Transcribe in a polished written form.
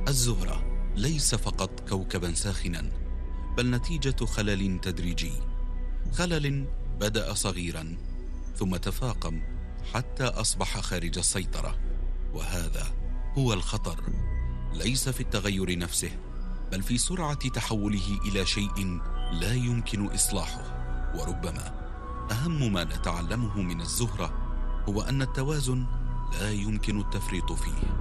الزهرة ليس فقط كوكبا ساخنا، بل نتيجة خلل تدريجي، خلل بدأ صغيرا ثم تفاقم حتى أصبح خارج السيطرة. وهذا هو الخطر، ليس في التغير نفسه، بل في سرعة تحوله إلى شيء لا يمكن إصلاحه. وربما أهم ما نتعلمه من الزهرة هو أن التوازن لا يمكن التفريط فيه.